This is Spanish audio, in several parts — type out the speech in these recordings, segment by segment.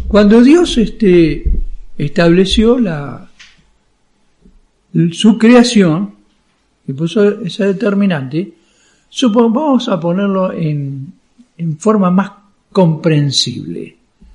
Cuando Dios estableció su creación y puso esa determinante, vamos a ponerlo en forma más comprensible.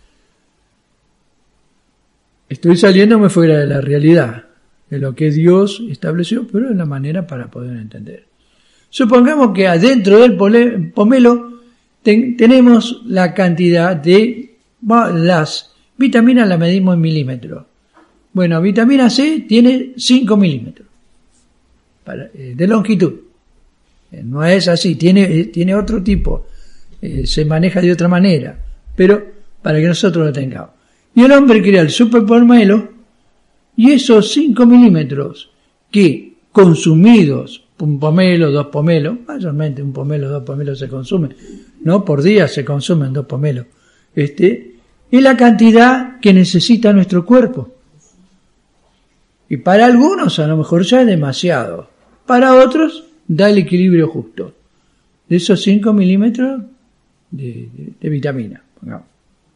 Estoy saliéndome fuera de la realidad, de lo que Dios estableció, pero es la manera para poder entender. Supongamos que adentro del pomelo tenemos la cantidad de las vitaminas, la medimos en milímetros. Bueno, vitamina C tiene 5 milímetros de longitud. No es así, tiene otro tipo, se maneja de otra manera, pero para que nosotros lo tengamos. Y el hombre crea el superpomelo, y esos 5 milímetros que consumidos, un pomelo, 2 pomelos, mayormente un pomelo, 2 pomelos se consumen, no por día se consumen 2 pomelos, y la cantidad que necesita nuestro cuerpo. Y para algunos a lo mejor ya es demasiado, para otros da el equilibrio justo de esos 5 milímetros de vitamina, pongamos.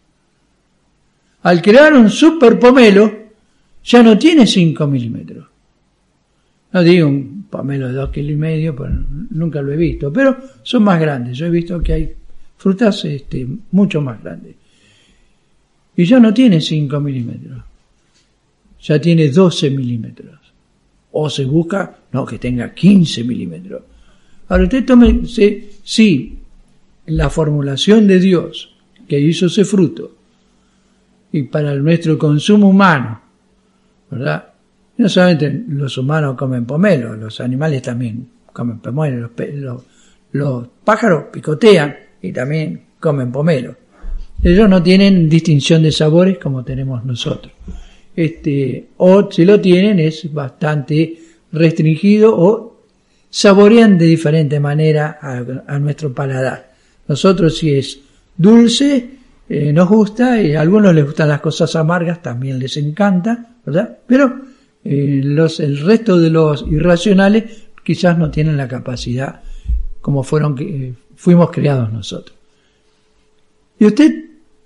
Al crear un superpomelo, ya no tiene 5 milímetros. No digo un pomelo de 2,5 kilos, pues nunca lo he visto, pero son más grandes. Yo he visto que hay frutas mucho más grandes. Y ya no tiene 5 milímetros. Ya tiene 12 milímetros. O se busca, que tenga 15 milímetros. Ahora usted tómese, sí, la formulación de Dios que hizo ese fruto, y para nuestro consumo humano, ¿verdad? No solamente los humanos comen pomelo, los animales también comen pomelo, los pájaros picotean y también comen pomelo. Ellos no tienen distinción de sabores como tenemos nosotros. O si lo tienen es bastante restringido o saborean de diferente manera a nuestro paladar. Nosotros si es dulce, nos gusta, y a algunos les gustan las cosas amargas, también les encanta, ¿verdad? Pero el resto de los irracionales quizás no tienen la capacidad como fuimos creados nosotros. Y usted,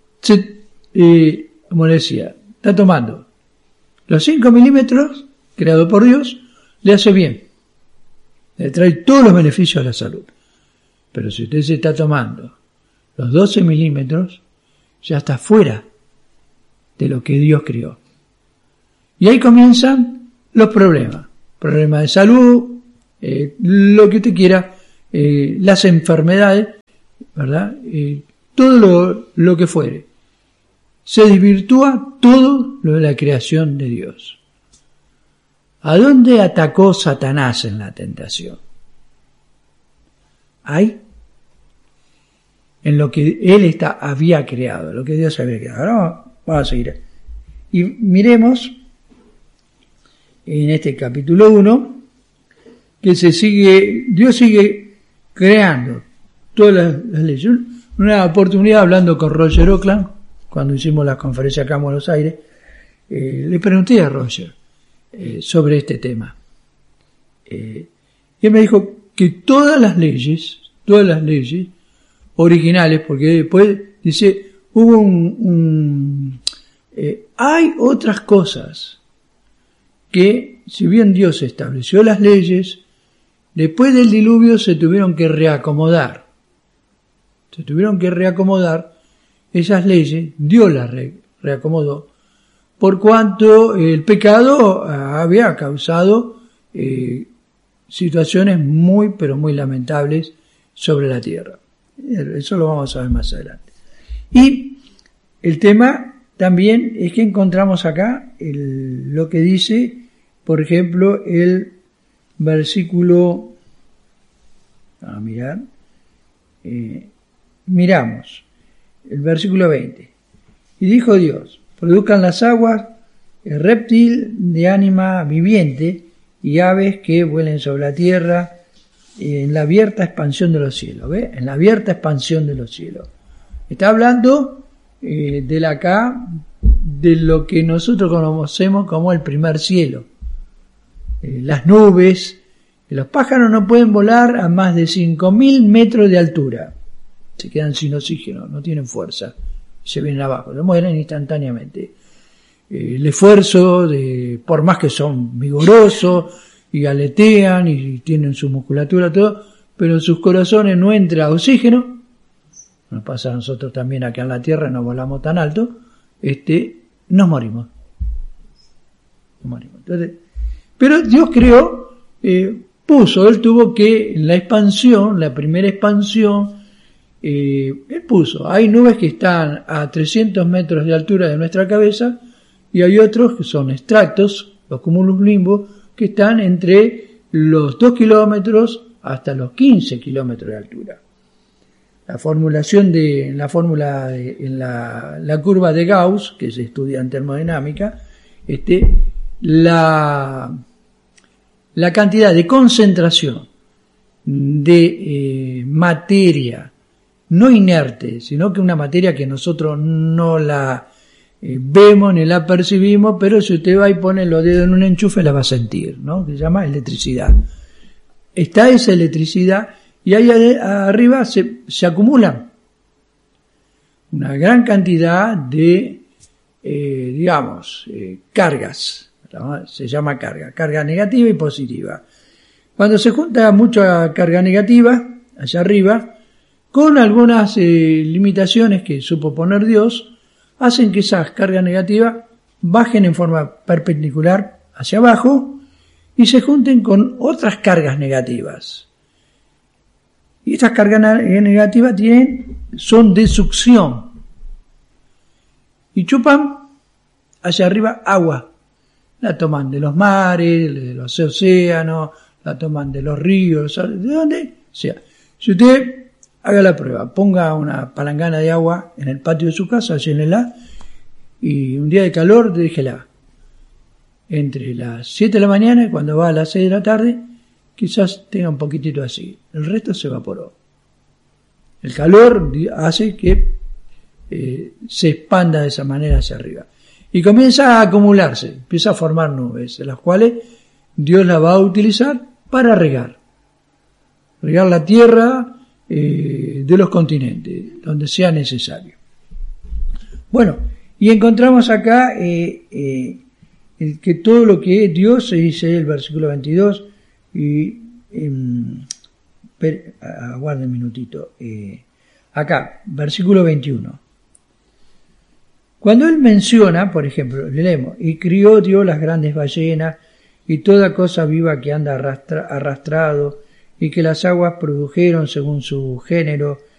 como le decía, está tomando los 5 milímetros creados por Dios, le hace bien, le trae todos los beneficios a la salud. Pero si usted se está tomando los 12 milímetros, ya está fuera de lo que Dios creó. Y ahí comienzan los problemas de salud, lo que usted quiera, las enfermedades, ¿verdad? Todo lo que fuere. Se desvirtúa todo lo de la creación de Dios. ¿A dónde atacó Satanás en la tentación? Ahí, en lo que él había creado, lo que Dios había creado. Ahora vamos a seguir. Y miremos en este capítulo 1 que Dios sigue creando todas las leyes. Una oportunidad, hablando con Roger Oakland, cuando hicimos la conferencia acá en Buenos Aires, le pregunté a Roger sobre este tema. Y él me dijo que todas las leyes originales, porque después dice, hay otras cosas que, si bien Dios estableció las leyes, después del diluvio se tuvieron que reacomodar. Esas leyes, Dios las reacomodó, por cuanto el pecado había causado situaciones muy, pero muy lamentables sobre la tierra. Eso lo vamos a ver más adelante. Y el tema también es que encontramos acá lo que dice, por ejemplo, el versículo, miramos el versículo 20. Y dijo Dios: produzcan las aguas el reptil de ánima viviente y aves que vuelen sobre la tierra en la abierta expansión de los cielos. ¿Ve? En la abierta expansión de los cielos. Está hablando de lo que nosotros conocemos como el primer cielo. Las nubes. Los pájaros no pueden volar a más de 5.000 metros de altura. Se quedan sin oxígeno, no tienen fuerza. se vienen abajo, se mueren instantáneamente. El esfuerzo, por más que son vigorosos y aletean y tienen su musculatura, todo, pero en sus corazones no entra oxígeno. Nos pasa a nosotros también acá en la Tierra, no volamos tan alto, nos morimos. Entonces, pero Dios creó, él tuvo que, en la expansión, la primera expansión, él puso, hay nubes que están a 300 metros de altura de nuestra cabeza, y hay otros que son extractos, los cumulus nimbus, que están entre los 2 kilómetros hasta los 15 kilómetros de altura. La curva de Gauss, que se estudia en termodinámica, la cantidad de concentración de materia no inerte, sino que una materia que nosotros no la vemos ni la percibimos, pero si usted va y pone los dedos en un enchufe la va a sentir, ¿no? Que se llama electricidad. Está esa electricidad y ahí arriba se acumulan una gran cantidad de, cargas, ¿no? Se llama carga negativa y positiva. Cuando se junta mucha carga negativa allá arriba, con algunas limitaciones que supo poner Dios, hacen que esas cargas negativas bajen en forma perpendicular hacia abajo y se junten con otras cargas negativas. Y estas cargas negativas son de succión y chupan hacia arriba agua. La toman de los mares, de los océanos, la toman de los ríos, de donde sea. Si usted haga la prueba, ponga una palangana de agua en el patio de su casa, llénela, y un día de calor déjela. Entre las 7 de la mañana y cuando va a las 6 de la tarde, quizás tenga un poquitito así. El resto se evaporó. El calor hace que se expanda de esa manera hacia arriba. Y comienza a acumularse, empieza a formar nubes, de las cuales Dios la va a utilizar para regar la tierra de los continentes, donde sea necesario. Bueno, y encontramos acá que todo lo que es Dios, se dice el versículo 22, aguarden un minutito, acá, versículo 21. Cuando él menciona, por ejemplo, le leemos, y crió Dios las grandes ballenas y toda cosa viva que anda arrastrado, y que las aguas produjeron según su género,